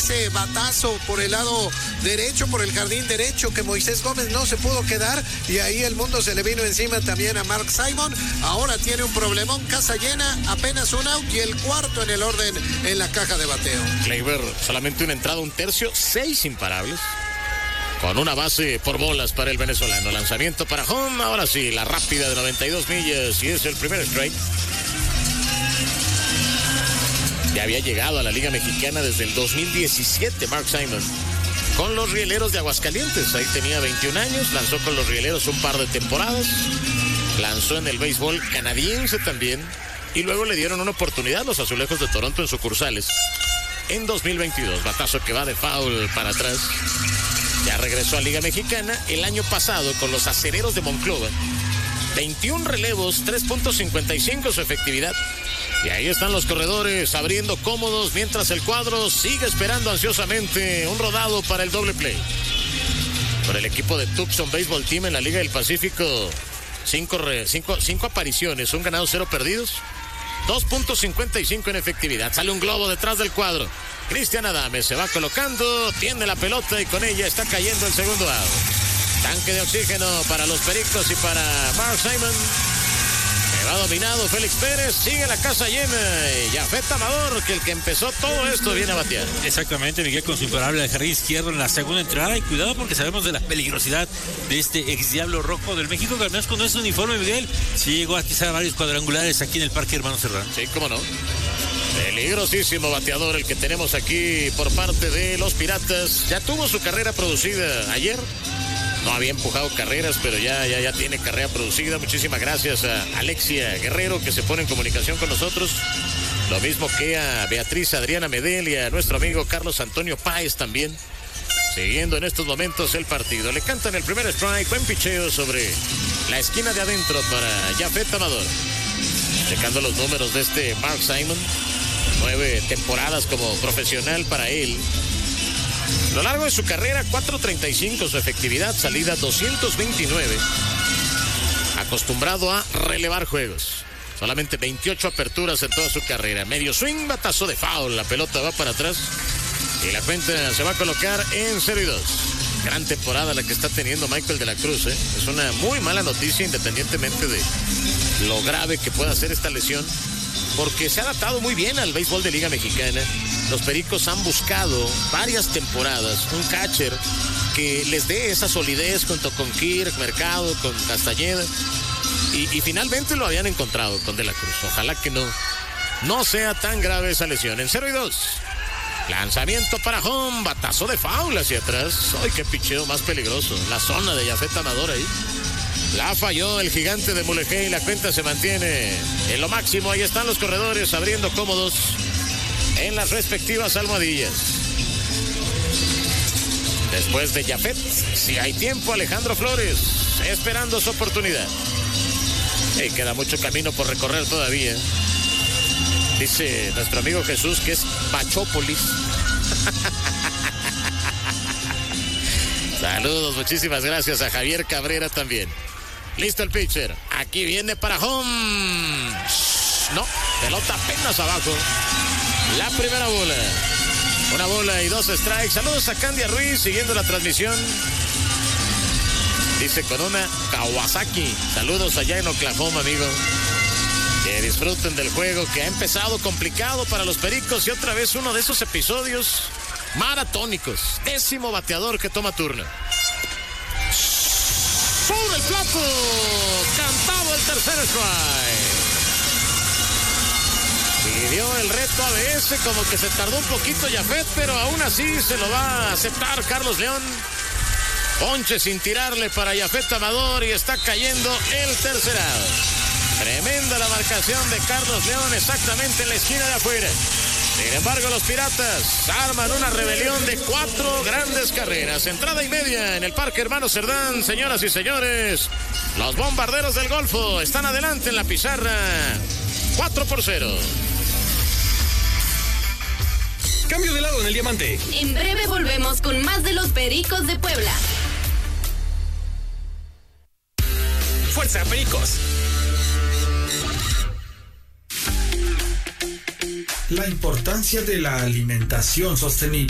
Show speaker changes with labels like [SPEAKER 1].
[SPEAKER 1] ese batazo por el lado derecho, por el jardín derecho, que Moisés Gómez no se pudo quedar, y ahí el mundo se le vino encima también a Mark Simon. Ahora tiene un problemón, casa llena, apenas un out y el cuarto en el orden en la caja de bateo.
[SPEAKER 2] Gleyber, solamente una entrada, un tercio, 6 imparables, con una base por bolas para el venezolano. Lanzamiento para home, ahora sí, la rápida de 92 millas y es el primer strike. Ya había llegado a la Liga Mexicana desde el 2017 Mark Simon, con los Rieleros de Aguascalientes. Ahí tenía 21 años, lanzó con los Rieleros un par de temporadas, lanzó en el béisbol canadiense también, y luego le dieron una oportunidad los Azulejos de Toronto en sucursales en 2022. Batazo que va de foul para atrás. Ya regresó a Liga Mexicana el año pasado con los Acereros de Monclova. 21 relevos, 3.55 su efectividad. Y ahí están los corredores abriendo cómodos mientras el cuadro sigue esperando ansiosamente un rodado para el doble play. Por el equipo de Tucson Baseball Team en la Liga del Pacífico, 5 apariciones, 1 ganado, 0 perdidos, 2.55 en efectividad. Sale un globo detrás del cuadro. Cristian Adames se va colocando, tiene la pelota y con ella está cayendo el segundo out. Tanque de oxígeno para los Pericos y para Mark Simon. Se va dominado Félix Pérez, sigue la casa llena y Yafet Amador, que el que empezó todo esto, viene a batear.
[SPEAKER 3] Exactamente, Miguel, con su imparable al jardín izquierdo en la segunda entrada, y cuidado porque sabemos de la peligrosidad de este ex Diablo Rojo del México, que al menos con ese uniforme, Miguel, sí llegó a quizá varios cuadrangulares aquí en el Parque Hermano Serrano.
[SPEAKER 2] Sí, cómo no. Peligrosísimo bateador el que tenemos aquí por parte de los Piratas. Ya tuvo su carrera producida ayer. No había empujado carreras, pero ya tiene carrera producida. Muchísimas gracias a Alexia Guerrero, que se pone en comunicación con nosotros. Lo mismo que a Beatriz Adriana Medel y a nuestro amigo Carlos Antonio Páez también, siguiendo en estos momentos el partido. Le cantan el primer strike, buen picheo sobre la esquina de adentro para Yafet Amador. Checando los números de este Mark Simon, 9 temporadas como profesional para él. A lo largo de su carrera, 4.35 su efectividad, salida 229. Acostumbrado a relevar juegos. Solamente 28 aperturas en toda su carrera. Medio swing, batazo de foul. La pelota va para atrás y la cuenta se va a colocar en 0-2. Gran temporada la que está teniendo Michael de la Cruz, ¿eh? Es una muy mala noticia, independientemente de lo grave que pueda ser esta lesión, porque se ha adaptado muy bien al béisbol de Liga Mexicana. Los Pericos han buscado varias temporadas un catcher que les dé esa solidez junto con Kirk, Mercado, con Castañeda, y finalmente lo habían encontrado con De la Cruz. Ojalá que no sea tan grave esa lesión. En 0-2. Lanzamiento para home, batazo de foul hacia atrás. ¡Ay, qué picheo más peligroso! La zona de Yafet Amador ahí. La falló el gigante de Mulegé y la cuenta se mantiene en lo máximo. Ahí están los corredores abriendo cómodos en las respectivas almohadillas. Después de Yafet, si hay tiempo, Alejandro Flores, esperando su oportunidad. Y queda mucho camino por recorrer todavía. Dice nuestro amigo Jesús que es Bachópolis. Saludos, muchísimas gracias a Javier Cabrera también. Listo el pitcher. Aquí viene para home. No, pelota apenas abajo. La primera bola. 1 bola y 2 strikes. Saludos a Candia Ruiz siguiendo la transmisión. Dice con una Kawasaki. Saludos allá en Oklahoma, amigo. Que disfruten del juego que ha empezado complicado para los Pericos y otra vez uno de esos episodios maratónicos. 10º bateador que toma turno. Sobre el plato. Cantado el tercer strike. Pidió el reto ABS, como que se tardó un poquito Yafet, pero aún así se lo va a aceptar Carlos León. Ponche sin tirarle para Yafet Amador y está cayendo el tercer out. Tremenda la marcación de Carlos León exactamente en la esquina de afuera. Sin embargo, los Piratas arman una rebelión de 4 grandes carreras. Entrada y media en el Parque Hermano Cerdán. Señoras y señores, los Bombarderos del Golfo están adelante en la pizarra. 4-0.
[SPEAKER 4] Cambio de lado en el diamante.
[SPEAKER 5] En breve volvemos con más de los Pericos de Puebla.
[SPEAKER 4] Fuerza, Pericos.
[SPEAKER 6] La importancia de la alimentación sostenible.